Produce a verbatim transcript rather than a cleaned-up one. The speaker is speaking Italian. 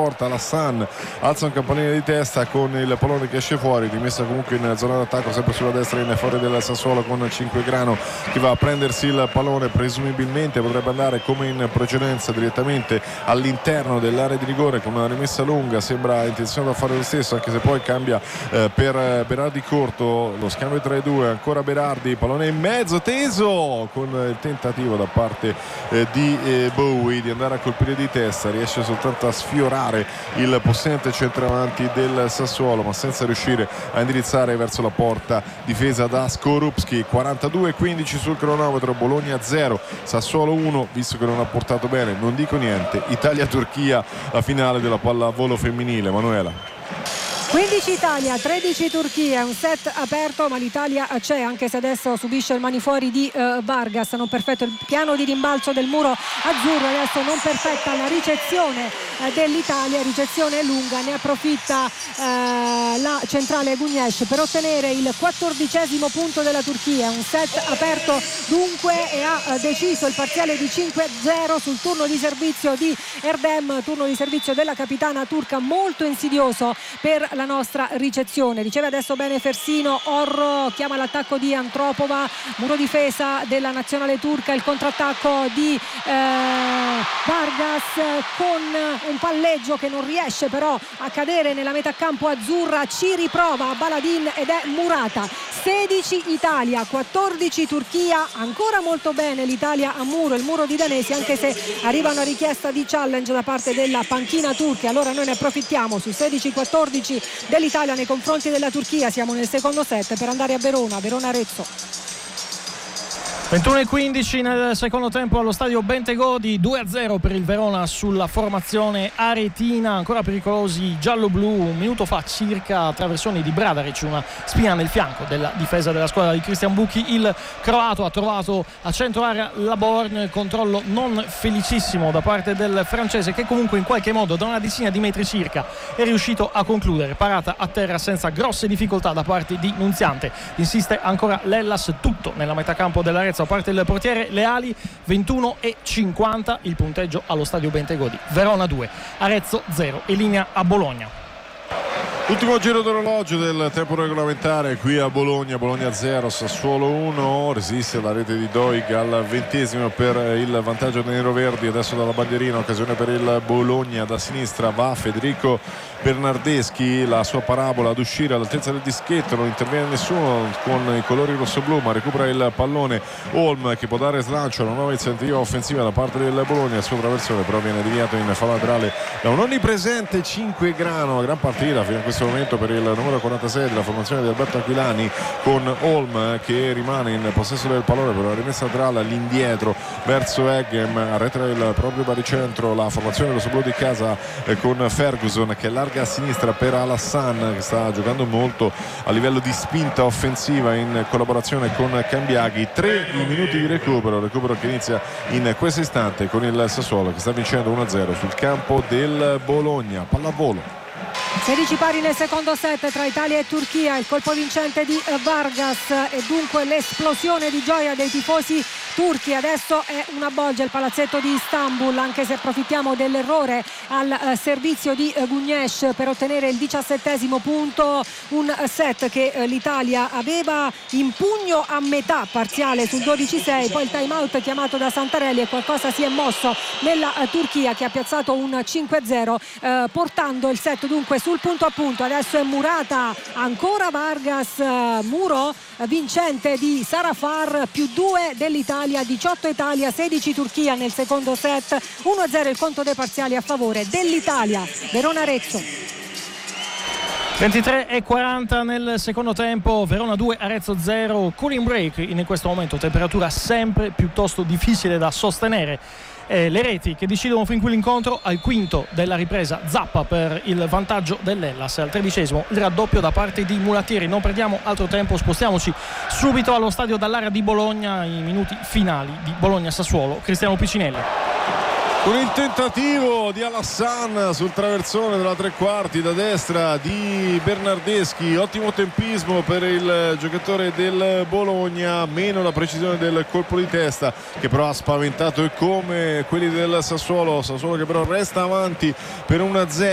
porta. Lassan alza un campanile di testa con il pallone che esce fuori, rimessa comunque in zona d'attacco sempre sulla destra in fuori del Sassuolo con Cinquegrano che va a prendersi il pallone, presumibilmente potrebbe andare come in precedenza direttamente all'interno dell'area di rigore con una rimessa lunga, sembra intenzionato a fare lo stesso anche se poi cambia eh, per Berardi corto, lo scambio tra i due, ancora Berardi, pallone in mezzo teso con il tentativo da parte eh, di eh, Bowie di andare a colpire di testa, riesce soltanto a sfiorare il possente centravanti del Sassuolo ma senza riuscire a indirizzare verso la porta difesa da Skorupski. Quarantadue quindici sul cronometro, Bologna zero Sassuolo uno, visto che non ha portato bene non dico niente. Italia-Turchia, la finale della pallavolo femminile. Manuela. quindici Italia, tredici Turchia, un set aperto ma l'Italia c'è, anche se adesso subisce il mani fuori di uh, Vargas. Non perfetto il piano di rimbalzo del muro azzurro, adesso non perfetta la ricezione uh, dell'Italia, ricezione lunga, ne approfitta uh, la centrale Gunesh per ottenere il quattordicesimo punto della Turchia. Un set aperto dunque e ha uh, deciso il parziale di cinque a zero sul turno di servizio di Erdem, turno di servizio della capitana turca molto insidioso per la nostra ricezione. Riceve adesso bene Fersino, Orro chiama l'attacco di Antropova, muro difesa della nazionale turca, il contrattacco di eh, Vargas con un palleggio che non riesce però a cadere nella metacampo azzurra, ci riprova Baladin ed è murata. Sedici Italia, quattordici Turchia, ancora molto bene l'Italia a muro, il muro di danesi, anche se arriva una richiesta di challenge da parte della panchina turca. Allora noi ne approfittiamo su sedici quattordici dell'Italia nei confronti della Turchia. Siamo nel secondo set per andare a Verona, Verona-Arezzo. ventuno e quindici nel secondo tempo allo stadio Bentegodi, due a zero per il Verona sulla formazione aretina. Ancora pericolosi giallo-blu, un minuto fa circa traversoni di Bradaric, una spina nel fianco della difesa della squadra di Christian Bucchi. Il croato ha trovato a centro area Laborn, controllo non felicissimo da parte del francese che comunque in qualche modo da una decina di metri circa è riuscito a concludere, parata a terra senza grosse difficoltà da parte di Nunziante. Insiste ancora Lellas, tutto nella metacampo dell'Arezzo a parte il portiere Leali. Ventuno e cinquanta il punteggio allo stadio Bentegodi, Verona due Arezzo zero e linea a Bologna. Ultimo giro d'orologio del tempo regolamentare qui a Bologna, Bologna zero Sassuolo uno, resiste la rete di Doig al ventesimo per il vantaggio dei neroverdi. Adesso dalla bandierina, occasione per il Bologna, da sinistra va Federico Bernardeschi, la sua parabola ad uscire all'altezza del dischetto, non interviene nessuno con i colori rossoblu ma recupera il pallone Holm che può dare slancio a una nuova iniziativa offensiva da parte del Bologna. Il suo traversone però viene deviato in fallo laterale da un onnipresente Cinquegrano. Gran partita fino a questo momento per il numero quarantasei della formazione di Alberto Aquilani, con Holm che rimane in possesso del pallone per una rimessa laterale all'indietro verso Eggem, arretra il proprio baricentro la formazione rossoblu di casa eh, con Ferguson che larga a sinistra per Alassan che sta giocando molto a livello di spinta offensiva in collaborazione con Cambiaghi. Tre i minuti di recupero, recupero che inizia in questo istante con il Sassuolo che sta vincendo uno a zero sul campo del Bologna. Pallavolo. sedici pari nel secondo set tra Italia e Turchia, il colpo vincente di Vargas e dunque l'esplosione di gioia dei tifosi turchi. Adesso è una bolgia il palazzetto di Istanbul, anche se approfittiamo dell'errore al eh, servizio di eh, Gunesh per ottenere il diciassettesimo punto, un set che eh, l'Italia aveva in pugno a metà parziale sul dodici sei, poi il time out chiamato da Santarelli e qualcosa si è mosso nella eh, Turchia che ha piazzato un cinque a zero eh, portando il set dunque sul punto a punto. Adesso è murata ancora Vargas, eh, muro eh, vincente di Sarafar, più due dell'Italia, diciotto Italia, sedici Turchia nel secondo set, uno a zero il conto dei parziali a favore dell'Italia. Verona Arezzo. ventitré e quaranta nel secondo tempo, Verona due Arezzo zero. Cooling break in questo momento, temperatura sempre piuttosto difficile da sostenere. Eh, le reti che decidono fin qui l'incontro. Al quinto della ripresa Zappa per il vantaggio dell'Hellas, al tredicesimo il raddoppio da parte di Mulattieri. Non perdiamo altro tempo, spostiamoci subito allo stadio Dallara di Bologna, i minuti finali di Bologna-Sassuolo. Cristiano Piccinelli. Con il tentativo di Alassan sul traversone della tre quarti da destra di Bernardeschi, ottimo tempismo per il giocatore del Bologna, meno la precisione del colpo di testa che però ha spaventato e come quelli del Sassuolo. Sassuolo che però resta avanti per uno a zero.